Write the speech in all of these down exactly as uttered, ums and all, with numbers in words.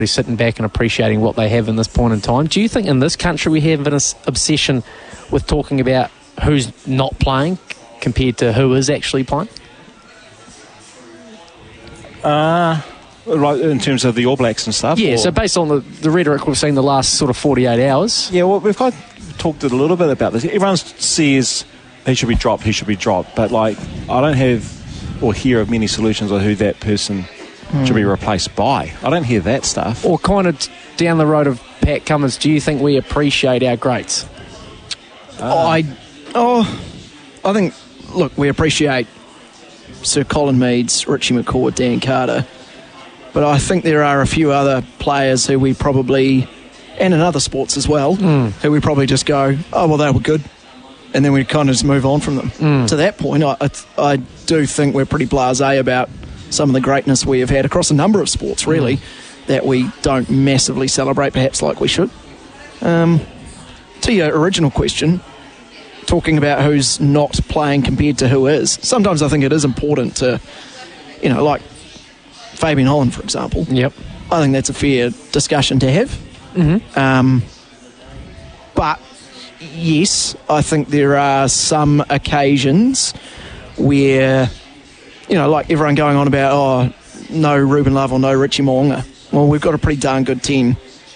sitting back and appreciating what they have in this point in time. Do you think in this country we have an obsession with talking about who's not playing compared to who is actually playing? Uh, right, in terms of the All Blacks and stuff? Yeah, or? so based on the, the rhetoric we've seen the last sort of forty-eight hours. Yeah, well, we've got talked a little bit about this. Everyone says he should be dropped, he should be dropped. But, like, I don't have or hear of many solutions on who that person mm. should be replaced by. I don't hear that stuff. Or kind of t- down the road of Pat Cummins, do you think we appreciate our greats? Uh, I, oh, I think, look, we appreciate Sir Colin Meads, Richie McCaw, Dan Carter. But I think there are a few other players who we probably, and in other sports as well, mm. who we probably just go, oh, well, they were good. And then we kind of just move on from them. Mm. To that point, I, I, I do think we're pretty blasé about some of the greatness we have had across a number of sports, really, mm. that we don't massively celebrate perhaps like we should. Um, to your original question, talking about who's not playing compared to who is, sometimes I think it is important to, you know, like Fabian Holland, for example. Yep. I think that's a fair discussion to have. Mm-hmm. Um, but, yes, I think there are some occasions where, you know, like everyone going on about, oh, no Ruben Love or no Richie Mo'unga. Well, we've got a pretty darn good team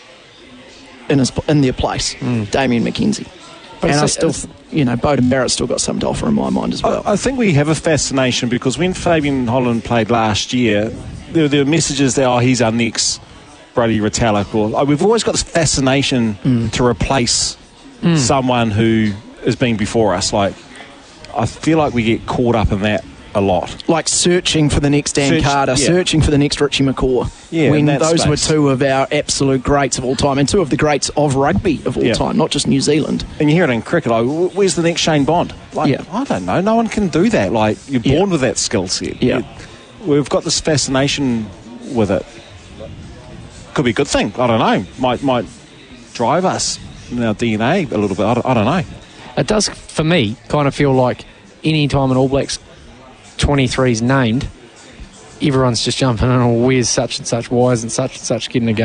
in his, in their place, mm. Damien McKenzie. But and I still, you know, Beauden Barrett's still got something to offer in my mind as well. I, I think we have a fascination because when Fabian Holland played last year, there, there were messages that, oh, he's our next Brodie Retallick. Or, like, we've always got this fascination mm. to replace mm. someone who has been before us. Like, I feel like we get caught up in that a lot. Like searching for the next Dan Search, Carter, yeah. searching for the next Richie McCaw. Yeah, when those space. were two of our absolute greats of all time, and two of the greats of rugby of all yeah. time, not just New Zealand. And you hear it in cricket, like, where's the next Shane Bond? Like, yeah. I don't know. No one can do that. Like, you're born yeah. with that skill set. Yeah. You, we've got this fascination with it. Could be a good thing. I don't know. Might might drive us in our D N A a little bit. I don't, I don't know. It does, for me, kind of feel like any time an All Blacks twenty-three is named, everyone's just jumping in, or where's such and such, why isn't such and such getting a go?